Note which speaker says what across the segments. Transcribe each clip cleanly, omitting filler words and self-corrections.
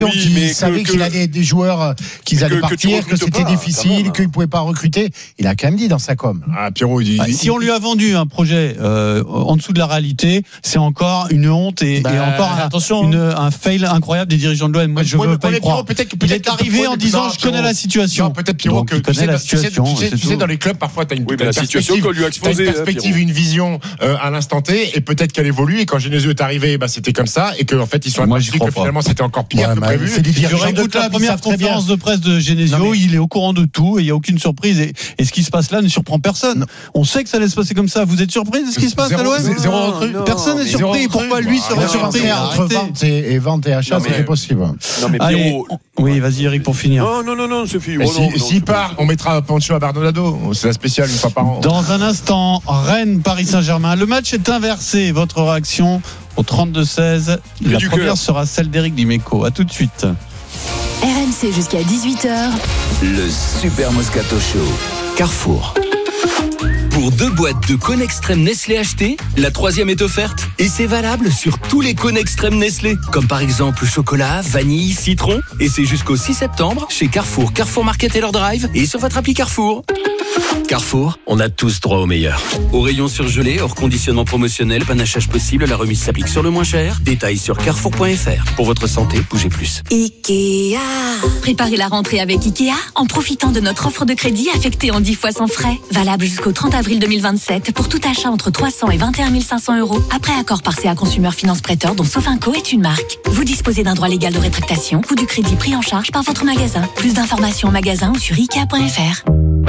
Speaker 1: qui savait qu'il allait des joueurs qu'ils allaient partir, que c'était difficile, qu'il ne pouvait pas recruter. Il a quand même dit dans sa com.
Speaker 2: Pierrot,
Speaker 3: si on lui a vendu un projet en dessous de la réalité, c'est encore une honte et encore un fail incroyable des dirigeants de l'OM. Moi, je ne veux pas y croire. Il est arrivé en disant je connais la situation.
Speaker 2: Non, peut-être Pierrot que tu sais dans les clubs parfois tu as une perspective, une vision à l'instant T, et peut-être qu'elle évolue, et quand Genesio est arrivé, c'était comme ça, et qu'en fait ils sont aperçus que finalement c'était encore pire que prévu.
Speaker 3: La première conférence de presse de Genesio, il est au courant de tout et il n'y a aucune surprise, et ce qui se passe là ne surprend personne. On sait que ça allait se passer comme ça. Vous êtes surpris de ce qui se passe à l'OM? Personne n'est surpris. Pourquoi lui serait surpris?
Speaker 1: Entre vente et achat, c'est possible.
Speaker 4: Non mais Pierrot.
Speaker 3: Oui, vas-y Eric pour finir.
Speaker 4: Non, c'est fini.
Speaker 2: S'il part, on mettra Pancho à Bernardo. C'est la spéciale une fois par an.
Speaker 3: Dans un instant, Rennes, Paris Saint-Germain. Le match est inversé. Votre réaction au 32-16. La première sera celle d'Éric Dimeco. À tout de suite.
Speaker 5: RMC jusqu'à 18h.
Speaker 6: Le Super Moscato Show. Carrefour. Pour 2 boîtes de cônes extrême Nestlé achetées, la 3e est offerte. Et c'est valable sur tous les cônes extrême Nestlé. Comme par exemple chocolat, vanille, citron. Et c'est jusqu'au 6 septembre chez Carrefour, Carrefour Market et leur Drive et sur votre appli Carrefour. Carrefour, on a tous droit au meilleur. Au rayon surgelé, hors conditionnement promotionnel, panachage possible, la remise s'applique sur le moins cher. Détails sur carrefour.fr. Pour votre santé, bougez plus.
Speaker 5: Ikea. Préparez la rentrée avec Ikea en profitant de notre offre de crédit affectée en 10 fois sans frais. Valable jusqu'au 30 avril 2027 pour tout achat entre 300 et 21 500 €. Après accord par CA Consumer Finance Prêteur, dont Sofinco est une marque. Vous disposez d'un droit légal de rétractation ou du crédit pris en charge par votre magasin. Plus d'informations en magasin ou sur Ikea.fr.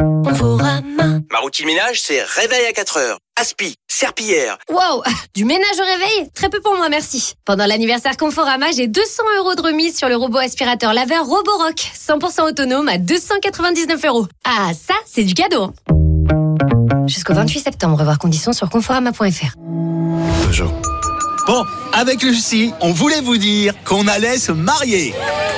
Speaker 7: Ma routine ménage, c'est réveil à 4h. Aspi, serpillière.
Speaker 8: Wow, du ménage au réveil? Très peu pour moi, merci. Pendant l'anniversaire Conforama, j'ai 200 € de remise sur le robot aspirateur laveur Roborock. 100% autonome à 299 €. Ah, ça, c'est du cadeau. Jusqu'au 28 septembre, voir conditions sur conforama.fr.
Speaker 6: Peugeot. Bon, avec Lucie, on voulait vous dire qu'on allait se marier.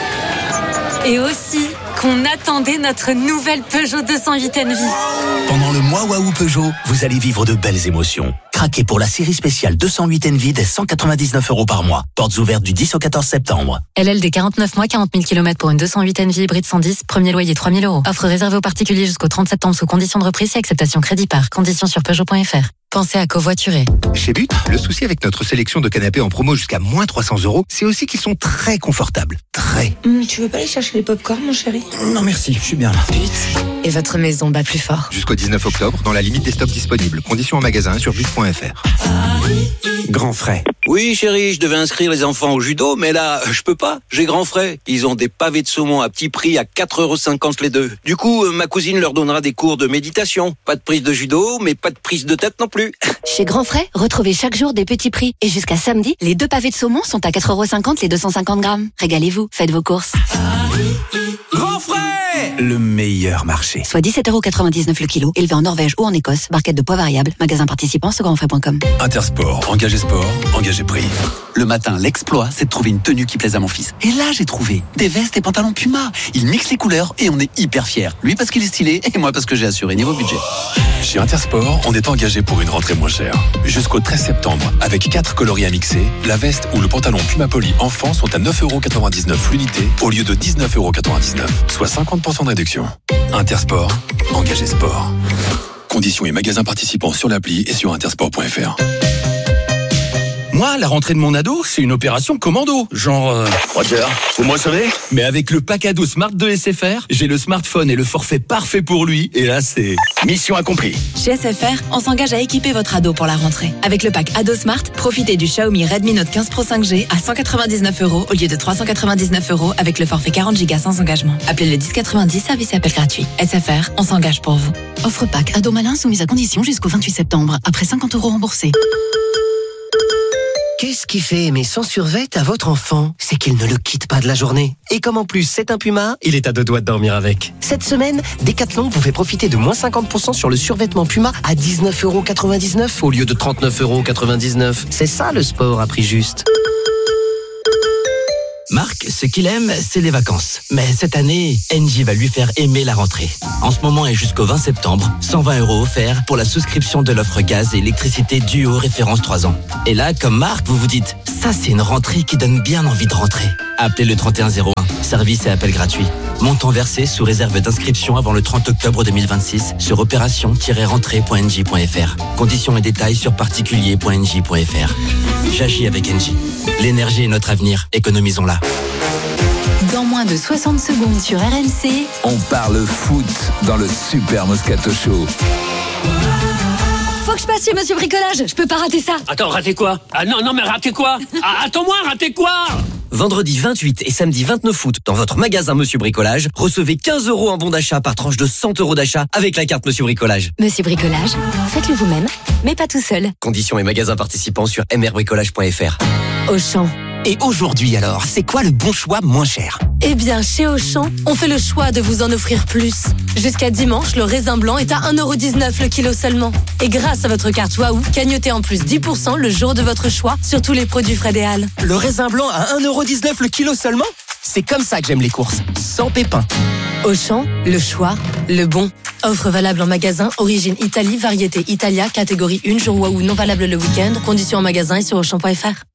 Speaker 9: Et aussi qu'on attendait notre nouvelle Peugeot 208 Envie.
Speaker 6: Pendant le mois Waouh Peugeot, vous allez vivre de belles émotions. Craquez pour la série spéciale 208 Envie dès 199 € par mois. Portes ouvertes du 10 au 14 septembre.
Speaker 9: LLD 49 mois, 40 000 km pour une 208 Envie hybride 110, premier loyer 3 000 €. Offre réservée aux particuliers jusqu'au 30 septembre sous conditions de reprise et acceptation crédit par. Conditions sur Peugeot.fr. Pensez à covoiturer.
Speaker 10: Chez But, le souci avec notre sélection de canapés en promo jusqu'à moins 300 €, c'est aussi qu'ils sont très confortables. Très.
Speaker 11: Tu veux pas aller chercher les pop-corn, mon chéri?
Speaker 10: Non merci, je suis bien là.
Speaker 5: But. Et votre maison bat plus fort.
Speaker 10: Jusqu'au 19 octobre, dans la limite des stocks disponibles. Conditions en magasin sur but.fr. Grand frais.
Speaker 7: Oui, chérie, je devais inscrire les enfants au judo, mais là, je peux pas. J'ai grand frais. Ils ont des pavés de saumon à petit prix à 4,50 € les deux. Du coup, ma cousine leur donnera des cours de méditation. Pas de prise de judo, mais pas de prise de tête non plus.
Speaker 5: Chez Grand Frais, retrouvez chaque jour des petits prix. Et jusqu'à samedi, les 2 pavés de saumon sont à 4,50 € les 250 grammes. Régalez-vous, faites vos courses.
Speaker 6: Grand frais, le meilleur marché.
Speaker 5: Soit 17,99 € le kilo, élevé en Norvège ou en Écosse. Barquette de poids variable. Magasin participant sur grandfrais.com.
Speaker 6: Intersport, engagé sport, engagé prix. Le matin, l'exploit, c'est de trouver une tenue qui plaise à mon fils. Et là, j'ai trouvé des vestes et pantalons Puma. Il mixe les couleurs et on est hyper fiers. Lui parce qu'il est stylé et moi parce que j'ai assuré niveau budget.
Speaker 12: Chez Intersport, on est engagé pour une rentrée moins chère. Jusqu'au 13 septembre, avec 4 coloris à mixer, la veste ou le pantalon Puma Poly enfant sont à 9,99 € l'unité au lieu de 19,99 €, soit 50% de réduction. Intersport, engagé sport. Conditions et magasins participants sur l'appli et sur intersport.fr.
Speaker 6: Moi, la rentrée de mon ado, c'est une opération commando. Genre...
Speaker 7: Roger, vous me recevez?
Speaker 6: Mais avec le pack ado Smart de SFR, j'ai le smartphone et le forfait parfait pour lui. Et là, c'est...
Speaker 7: Mission accomplie.
Speaker 9: Chez SFR, on s'engage à équiper votre ado pour la rentrée. Avec le pack Ado Smart, profitez du Xiaomi Redmi Note 15 Pro 5G à 199 € au lieu de 399 € avec le forfait 40 Go sans engagement. Appelez le 1090, service et appel gratuit. SFR, on s'engage pour vous.
Speaker 5: Offre pack Ado Malin soumise à condition jusqu'au 28 septembre. Après 50 € remboursés.
Speaker 13: Qu'est-ce qui fait aimer son survêt à votre enfant? C'est qu'il ne le quitte pas de la journée. Et comme en plus c'est un Puma, il est à 2 doigts de dormir avec. Cette semaine, Decathlon vous fait profiter de moins 50% sur le survêtement Puma à 19,99 € au lieu de 39,99 €. C'est ça le sport à prix juste.
Speaker 14: Marc, ce qu'il aime, c'est les vacances. Mais cette année, Engie va lui faire aimer la rentrée. En ce moment et jusqu'au 20 septembre, 120 € offerts pour la souscription de l'offre gaz et électricité Duo référence 3 ans. Et là, comme Marc, vous vous dites, ça c'est une rentrée qui donne bien envie de rentrer. Appelez le 3101, service et appel gratuit. Montant versé sous réserve d'inscription avant le 30 octobre 2026 sur opération-rentrée.engie.fr. Conditions et détails sur particulier.engie.fr. J'agis avec Engie. L'énergie est notre avenir, économisons-la.
Speaker 5: Dans moins de 60 secondes sur RMC,
Speaker 15: on parle foot dans le Super Moscato Show.
Speaker 8: Faut que je passe chez Monsieur Bricolage, je peux pas rater ça.
Speaker 16: Attends, rater quoi? Ah non, mais rater quoi? Attends-moi, rater quoi?
Speaker 13: Vendredi 28 et samedi 29 août, dans votre magasin Monsieur Bricolage, recevez 15 € en bon d'achat par tranche de 100 € d'achat avec la carte Monsieur Bricolage.
Speaker 8: Monsieur Bricolage, faites-le vous-même, mais pas tout seul.
Speaker 13: Conditions et magasins participants sur mrbricolage.fr.
Speaker 8: Auchan.
Speaker 10: Et aujourd'hui alors, c'est quoi le bon choix moins cher?
Speaker 8: Eh bien, chez Auchan, on fait le choix de vous en offrir plus. Jusqu'à dimanche, le raisin blanc est à 1,19 € le kilo seulement. Et grâce à votre carte Waouh, gagnotez en plus 10% le jour de votre choix sur tous les produits frais des Halles.
Speaker 10: Le raisin blanc à 1,19 € le kilo seulement? C'est comme ça que j'aime les courses, sans pépins.
Speaker 8: Auchan, le choix, le bon. Offre valable en magasin, origine Italie, variété Italia, catégorie 1, jour Waouh, non valable le week-end. Conditions en magasin et sur auchan.fr.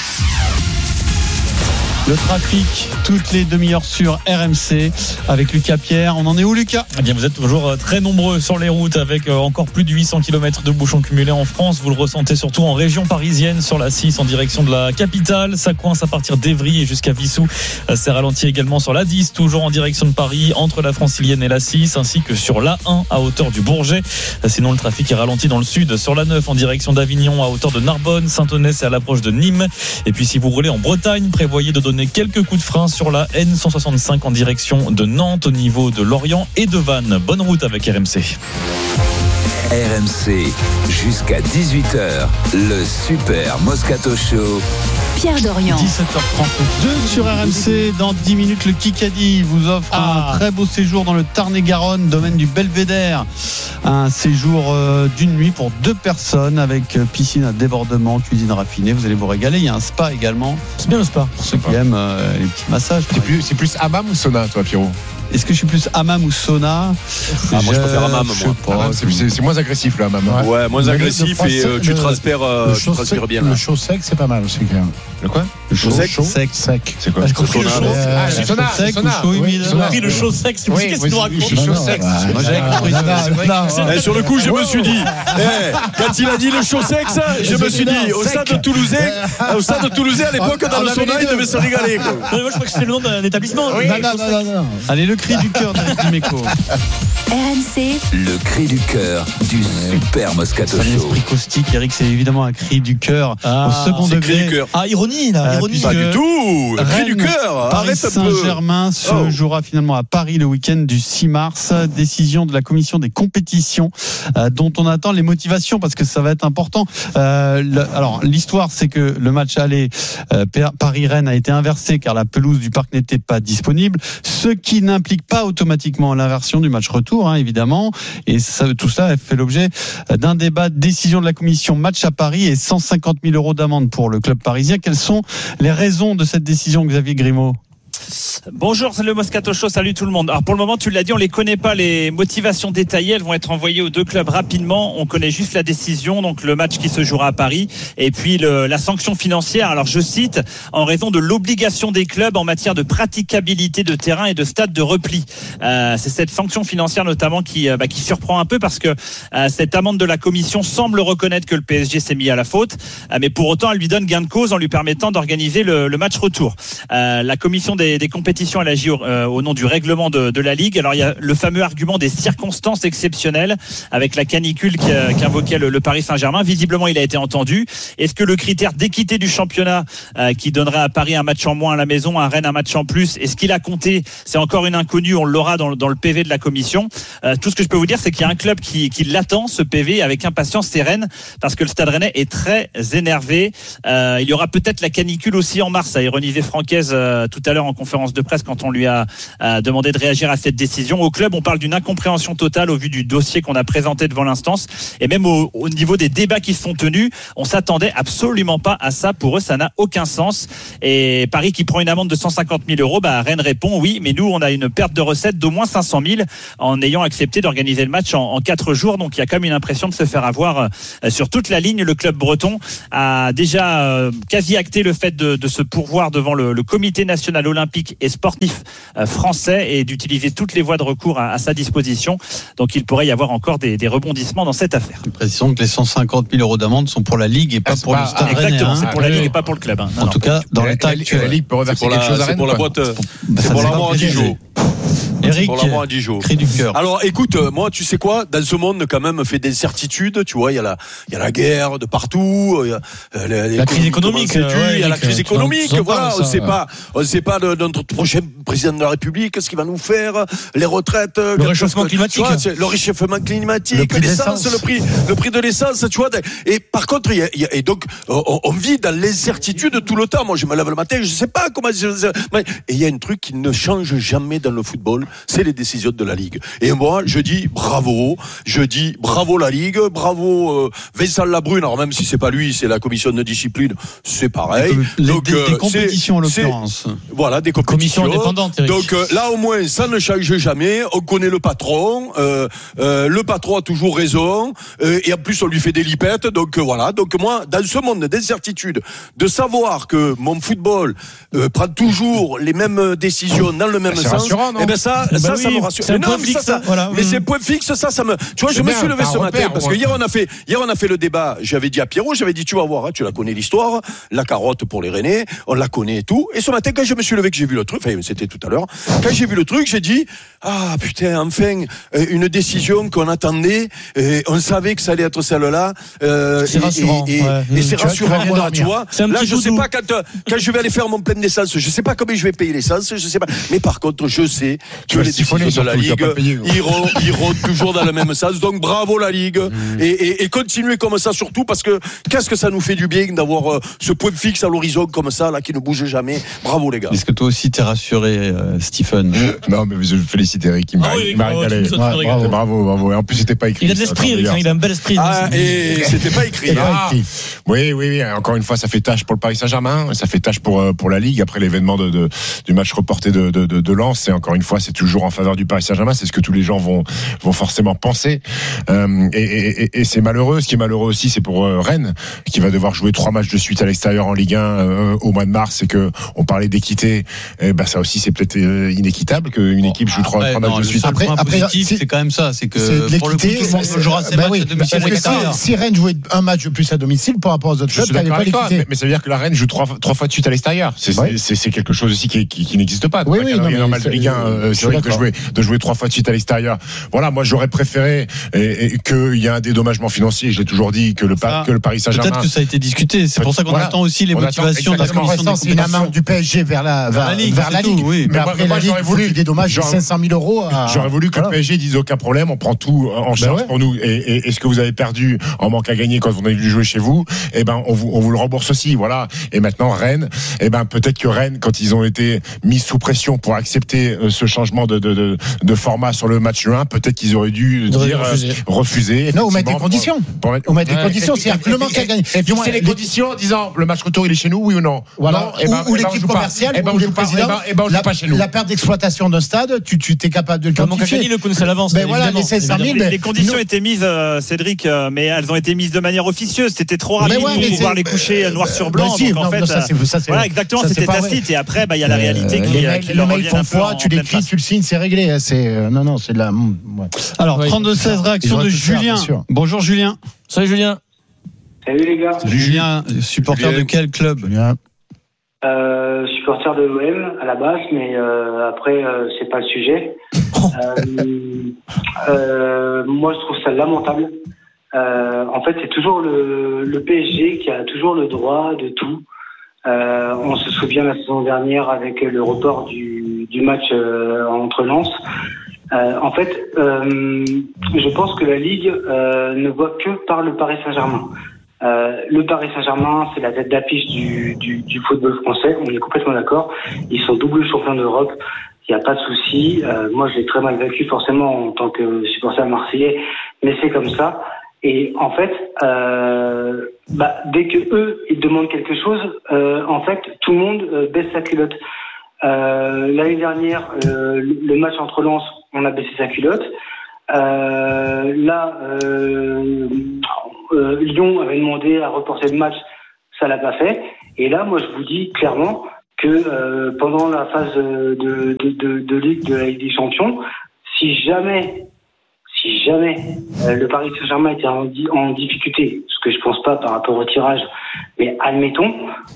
Speaker 3: Le trafic, toutes les demi-heures sur RMC avec Lucas Pierre. On en est où, Lucas?
Speaker 17: Eh bien, vous êtes toujours très nombreux sur les routes avec encore plus de 800 km de bouchons cumulés en France. Vous le ressentez surtout en région parisienne sur la 6 en direction de la capitale. Ça coince à partir d'Evry et jusqu'à Vissou. C'est ralenti également sur la 10, toujours en direction de Paris, entre la Francilienne et la 6, ainsi que sur la 1 à hauteur du Bourget. Sinon, le trafic est ralenti dans le sud, sur la 9 en direction d'Avignon, à hauteur de Narbonne, Saint-Onès et à l'approche de Nîmes. Et puis, si vous roulez en Bretagne, prévoyez de donner quelques coups de frein sur la N165 en direction de Nantes au niveau de Lorient et de Vannes. Bonne route avec RMC.
Speaker 15: RMC, jusqu'à 18h, le Super Moscato Show.
Speaker 5: Pierre Dorian.
Speaker 3: 17h32 sur RMC. Dans 10 minutes, le Kikadi vous offre un très beau séjour dans le Tarn-et-Garonne, domaine du Belvédère. Un séjour d'une nuit pour 2 personnes avec piscine à débordement, cuisine raffinée. Vous allez vous régaler. Il y a un spa également.
Speaker 17: C'est bien le spa.
Speaker 3: Pour ceux qui aiment les petits massages.
Speaker 2: C'est plus hammam ou sauna, toi, Pierrot?
Speaker 3: Est-ce que je suis plus hammam ou sauna?
Speaker 4: Moi, je préfère hammam.
Speaker 2: C'est moins agressif, le hammam.
Speaker 4: Ouais, moins agressif et tu transpires bien.
Speaker 1: Le chaud sec, c'est pas mal aussi.
Speaker 2: Le quoi?
Speaker 4: Le chaud sec?
Speaker 1: Sec.
Speaker 2: C'est quoi?
Speaker 3: J'ai compris le chaud sec ou chaud humide.
Speaker 17: J'ai compris le chaud sec. C'est qu'est-ce que tu nous racontes?
Speaker 2: Chaud sec.
Speaker 4: Sur le coup, je me suis dit, quand il a dit le chaud sec, ça, je me suis dit, au stade de Toulousain, à l'époque, dans le sauna, il devait se régaler.
Speaker 17: Moi, je crois que c'est le nom d'un établissement.
Speaker 3: Non. Allez, le cri du cœur d'Alex Dimeco.
Speaker 5: RMC.
Speaker 15: Le cri du cœur du Super Moscato
Speaker 3: Show. Un
Speaker 15: Show.
Speaker 3: esprit caustique, Eric, c'est évidemment un cri du cœur au second degré.
Speaker 17: Ironie, là. Ironie.
Speaker 4: Pas du tout. Le cri du cœur.
Speaker 3: Paris Saint-Germain se jouera finalement à Paris le week-end du 6 mars. Décision de la commission des compétitions dont on attend les motivations parce que ça va être important. Alors, l'histoire, c'est que le match aller Paris-Rennes a été inversé car la pelouse du parc n'était pas disponible. Ce qui n'implique pas automatiquement l'inversion du match retour, évidemment. Et tout ça a fait l'objet d'un débat, décision de la commission match à Paris et 150 000 € d'amende pour le club parisien. Quelles sont les raisons de cette décision, Xavier Grimaud?
Speaker 18: Bonjour, c'est le Moscato Show, salut tout le monde. Alors pour le moment, tu l'as dit, on les connaît pas les motivations détaillées, elles vont être envoyées aux 2 clubs rapidement. On connaît juste la décision, donc le match qui se jouera à Paris, et puis la sanction financière. Alors je cite, en raison de l'obligation des clubs en matière de praticabilité de terrain et de stade de repli. C'est cette sanction financière notamment qui surprend un peu parce que cette amende de la commission semble reconnaître que le PSG s'est mis à la faute, mais pour autant elle lui donne gain de cause en lui permettant d'organiser le match retour. La commission des compétitions, elle agit au nom du règlement de la Ligue. Alors il y a le fameux argument des circonstances exceptionnelles avec la canicule qu'invoquait le Paris Saint-Germain. Visiblement, il a été entendu. Est-ce que le critère d'équité du championnat qui donnerait à Paris un match en moins à la maison, à Rennes un match en plus, est-ce qu'il a compté? C'est encore une inconnue, on l'aura dans le PV de la commission. Tout ce que je peux vous dire, c'est qu'il y a un club qui l'attend, ce PV, avec impatience, c'est Rennes, parce que le Stade Rennais est très énervé. Il y aura peut-être la canicule aussi en mars, a ironisé Francaise tout à l'heure en conférence de presse quand on lui a demandé de réagir à cette décision. Au club, on parle d'une incompréhension totale au vu du dossier qu'on a présenté devant l'instance. Et même au niveau des débats qui se sont tenus, on s'attendait absolument pas à ça. Pour eux, ça n'a aucun sens. Et Paris qui prend une amende de 150 000 €, Rennes répond oui, mais nous, on a une perte de recettes d'au moins 500 000 en ayant accepté d'organiser le match en 4 jours. Donc, il y a quand même une impression de se faire avoir sur toute la ligne. Le club breton a déjà quasi acté le fait de se pourvoir devant le comité national olympique et sportif français et d'utiliser toutes les voies de recours à sa disposition. Donc, il pourrait y avoir encore des rebondissements dans cette affaire.
Speaker 3: Précisons que les 150 000 € d'amende sont pour la Ligue et pas pour le Stade Rennais.
Speaker 18: Exactement, c'est pour la Ligue et pas pour le club.
Speaker 3: En tout cas, dans l'état actuel.
Speaker 2: La Ligue peut reverser quelque chose à Rennes.
Speaker 4: C'est pour la boîte. C'est pour la mort à Dijon.
Speaker 3: Eric, cri du cœur.
Speaker 4: Alors, écoute, moi, tu sais quoi, dans ce monde, quand même, fait d'incertitudes, tu vois, il y a la guerre de partout, il y a
Speaker 17: la crise économique,
Speaker 4: il y a la crise économique, voilà, on sait pas de notre prochain président de la République, ce qu'il va nous faire, les retraites,
Speaker 17: le réchauffement climatique,
Speaker 4: le réchauffement climatique, l'essence, le prix de l'essence, tu vois, et par contre, et donc, on vit dans l'incertitude tout le temps. Moi, je me lève le matin, je sais pas comment, et il y a un truc qui ne change jamais dans le football, c'est les décisions de la Ligue. Et moi, je dis bravo la Ligue, bravo Vincent Labrune. Alors même si c'est pas lui, c'est la commission de discipline, c'est pareil.
Speaker 3: Donc des compétitions en l'occurrence.
Speaker 4: Voilà, des compétitions
Speaker 17: indépendantes. Eric.
Speaker 4: Donc là au moins ça ne change jamais. On connaît le patron. Le patron a toujours raison. Et en plus on lui fait des lipettes. Donc voilà. Donc moi, dans ce monde d'incertitude, de savoir que mon football prend toujours les mêmes décisions dans le même sens. Et ben ça me rassure.
Speaker 17: C'est un point fixe,
Speaker 4: mais c'est point fixe, ça me. Tu vois, je me suis levé ce matin parce que hier on a fait le débat. J'avais dit à Pierrot, tu vas voir, tu la connais l'histoire, la carotte pour les Rennais, on la connaît et tout. Et ce matin quand je me suis levé, que j'ai vu le truc, enfin c'était tout à l'heure, quand j'ai vu le truc, j'ai dit ah putain, enfin une décision qu'on attendait, on savait que ça allait être celle-là.
Speaker 17: C'est rassurant.
Speaker 4: Et c'est rassurant, voilà, tu vois.
Speaker 17: Là,
Speaker 4: je sais pas quand je vais aller faire mon plein d'essence, je sais pas combien je vais payer l'essence, je sais pas. Mais par contre, je sais que les décisions de la Ligue iront toujours dans le même sens. Donc bravo la Ligue et continuez comme ça surtout parce que qu'est-ce que ça nous fait du bien d'avoir ce point fixe à l'horizon comme ça là qui ne bouge jamais. Bravo les gars.
Speaker 3: Est-ce que toi aussi t'es rassuré, Stephen?
Speaker 2: Non mais je félicite Eric. Bravo. Et en plus c'était pas écrit.
Speaker 17: Il a de l'esprit, Eric. Il a un bel esprit.
Speaker 4: Et c'était pas écrit.
Speaker 2: Oui. Encore une fois, ça fait tâche pour le Paris Saint-Germain, ça fait tâche pour la Ligue après l'événement du match reporté de Lens. Et encore une fois, c'est toujours en faveur du Paris Saint-Germain. C'est ce que tous les gens vont forcément penser. Et c'est malheureux. Ce qui est malheureux aussi, c'est pour Rennes qui va devoir jouer 3 matchs de suite à l'extérieur en Ligue 1 au mois de mars. Et que on parlait d'équité. Ça aussi, c'est peut-être inéquitable qu'une équipe joue 3 matchs de suite.
Speaker 3: Après, c'est quand même ça. C'est que pour le coup, tout le monde jouera ses matchs à domicile à l'extérieur.
Speaker 1: Si Rennes jouait un match de plus à domicile par rapport aux autres clubs, t'avais pas l'équité.
Speaker 2: Mais ça veut dire que la Rennes joue 3 fois de suite à l'extérieur. C'est quelque chose aussi qui n'existe pas.
Speaker 1: Oui,
Speaker 2: normal de Ligue 1, c'est vrai de jouer 3 fois de suite à l'extérieur. Voilà, moi j'aurais préféré qu'il y ait un dédommagement financier. Je l'ai toujours dit que le Paris Saint-Germain.
Speaker 3: Peut-être que ça a été discuté. C'est pour ça qu'on attend aussi les motivations de la commission.
Speaker 1: C'est une amende du PSG vers la Ligue.
Speaker 3: Oui.
Speaker 1: Mais après la Ligue, il des dommages de 500 000 €.
Speaker 2: J'aurais voulu que le PSG dise aucun problème, on prend tout en charge pour nous. Et ce que vous avez perdu en manque à gagner quand vous avez dû jouer chez vous, on vous le rembourse aussi. Voilà. Et maintenant Rennes, peut-être que Rennes, quand ils ont été mis sous pression pour accepter ce changement de format sur le match 1, peut-être qu'ils auraient dû refuser.
Speaker 1: Non, ou mettre des conditions. Ou mettre des conditions, c'est-à-dire que le manque à gagner.
Speaker 2: Et fixer les conditions en disant le match retour il est chez nous, oui ou non.
Speaker 1: Voilà. Ou l'équipe commerciale, ou le président.
Speaker 2: On joue pas chez nous.
Speaker 1: La perte d'exploitation d'un stade, tu es capable de le quantifier.
Speaker 17: Il le connaissait à l'avance.
Speaker 1: Mais voilà, les 500 000.
Speaker 18: Les conditions étaient mises, Cédric, mais elles ont été mises de manière officieuse. C'était trop rapide pour pouvoir les coucher noir sur blanc. Donc en fait, voilà, exactement, c'était tacite. Et après, il y a la réalité qui leur revient un peu.
Speaker 1: Tu l'écris, tu le signes, c'est réglé. C'est de la.
Speaker 3: Alors 32-16 réaction de Julien. Bonjour Julien.
Speaker 17: Salut Julien.
Speaker 19: Salut les gars.
Speaker 3: Julien, supporter de quel club?
Speaker 19: Supporter de l'OM à la base, mais après c'est pas le sujet. Moi je trouve ça lamentable. En fait c'est toujours le PSG qui a toujours le droit de tout. On se souvient la saison dernière avec le report du match entre Lens. En fait, je pense que la Ligue ne voit que par le Paris Saint-Germain. Le Paris Saint-Germain, c'est la tête d'affiche du football français. On est complètement d'accord. Ils sont double champions d'Europe. Il n'y a pas de souci. Moi, je l'ai très mal vécu forcément en tant que supporter marseillais, mais c'est comme ça. Et en fait, dès que eux ils demandent quelque chose, en fait, tout le monde baisse sa culotte. L'année dernière, le match entre Lens, on a baissé sa culotte. Lyon avait demandé à reporter le match, ça l'a pas fait. Et là, moi, je vous dis clairement que pendant la phase de Ligue de la Ligue des Champions, si jamais le Paris Saint-Germain était en difficulté, ce que je pense pas par rapport au tirage, mais admettons,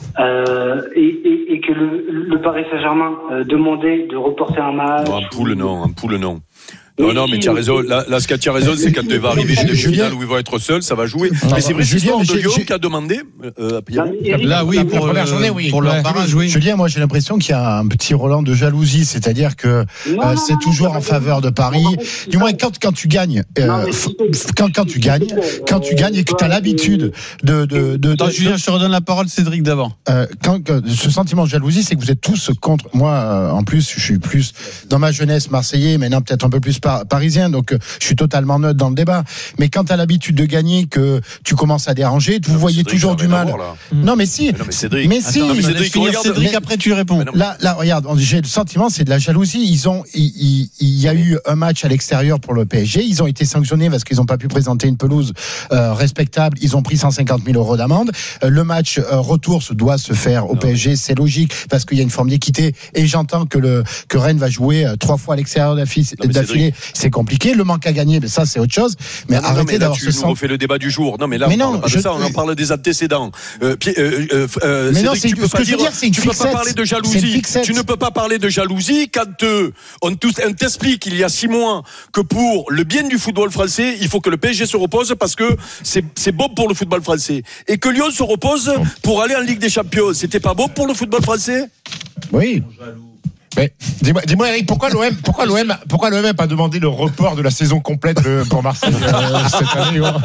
Speaker 19: et que le Paris Saint-Germain demandait de reporter un match.
Speaker 4: Un poule, non. Non, mais tu as raison. Là, ce que tu as raison, c'est quand il va arriver chez les finales où ils vont être seuls, ça va jouer. Mais c'est vrai, c'est l'histoire de Lyon qui a demandé.
Speaker 1: Là, oui, pour la première journée, oui. Pour le barrage, oui. Julien, moi, j'ai l'impression qu'il y a un petit Roland de jalousie, c'est-à-dire que c'est toujours en faveur de Paris. Du moins, quand tu gagnes, quand tu gagnes et que tu as l'habitude
Speaker 3: Attends, Julien, je te redonne la parole, Cédric, d'abord.
Speaker 1: Ce sentiment de jalousie, c'est que vous êtes tous contre. Moi, en plus, je suis plus dans ma jeunesse marseillais, maintenant peut-être un peu plus parisien, donc je suis totalement neutre dans le débat. Mais quand tu as l'habitude de gagner, que tu commences à déranger, vous voyez Cédric, toujours du mal. Non, mais si.
Speaker 4: Mais Cédric.
Speaker 1: Mais si.
Speaker 3: Cédric, après tu réponds.
Speaker 1: Là, regarde, j'ai le sentiment, c'est de la jalousie. Il y a eu un match à l'extérieur pour le PSG. Ils ont été sanctionnés parce qu'ils n'ont pas pu présenter une pelouse respectable. Ils ont pris 150 000 € d'amende. Le match retour doit se faire au PSG. C'est logique parce qu'il y a une forme d'équité. Et j'entends que Rennes va jouer 3 fois à l'extérieur d'affilée. C'est compliqué. Le manque à gagner, mais ça, c'est autre chose. Mais arrêtez d'avoir ce sens.
Speaker 4: Tu nous refais le débat du jour. Non, mais là, on parle pas de ça. On en parle des antécédents.
Speaker 1: Mais non, ce que je veux dire, c'est une fixette.
Speaker 4: Tu peux pas parler de jalousie. Tu ne peux pas parler de jalousie quand on t'explique il y a 6 mois que pour le bien du football français, il faut que le PSG se repose parce que c'est bon pour le football français. Et que Lyon se repose pour aller en Ligue des Champions. C'était pas bon pour le football français?
Speaker 1: Oui.
Speaker 2: Mais dis-moi Eric, pourquoi l'OM n'a pas demandé le report de la saison complète pour Marseille cette année?
Speaker 4: Non,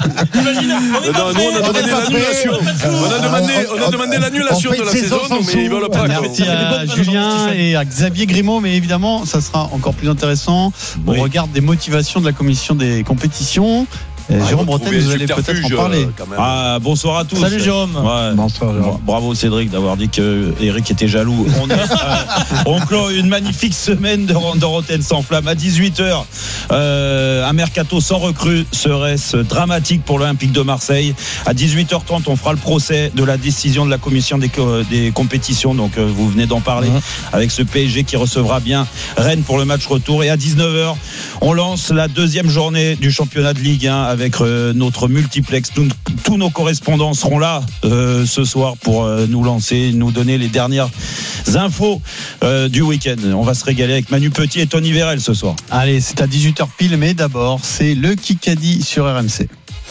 Speaker 4: nous on a demandé l'annulation. On a demandé l'annulation de la saison, mais ils veulent pas.
Speaker 3: Merci à Julien et à Xavier Grimaud, mais évidemment, ça sera encore plus intéressant. On regarde des motivations de la commission des compétitions. Jérôme Bretagne, vous allez peut-être en parler.
Speaker 17: Bonsoir à tous.
Speaker 3: Salut Jérôme.
Speaker 17: Bonsoir Jérôme. Bravo Cédric d'avoir dit que Eric était jaloux. On clôt une magnifique semaine de Rotten sans flamme. À 18h, un mercato sans recrue serait-ce dramatique pour l'Olympique de Marseille. À 18h30, on fera le procès de la décision de la commission des compétitions. Donc vous venez d'en parler avec ce PSG qui recevra bien Rennes pour le match retour. Et à 19h, on lance la 2e journée du championnat de Ligue 1 avec notre multiplex. Tous nos correspondants seront là ce soir pour nous lancer, nous donner les dernières infos du week-end. On va se régaler avec Manu Petit et Tony Vérel ce soir.
Speaker 3: Allez, c'est à 18h pile, mais d'abord, c'est le Kikadi sur RMC.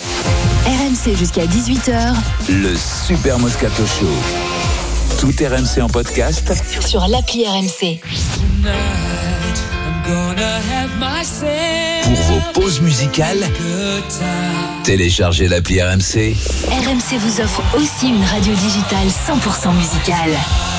Speaker 5: RMC jusqu'à 18h.
Speaker 15: Le Super Moscato Show. Tout RMC en podcast
Speaker 5: sur l'appli RMC.
Speaker 15: Pour vos pauses musicales, téléchargez l'appli RMC.
Speaker 5: RMC vous offre aussi une radio digitale 100% musicale.